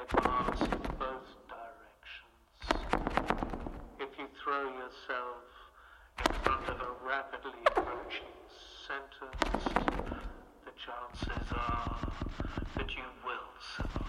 paths in both directions. If you throw yourself in front of a rapidly approaching sentence, the chances are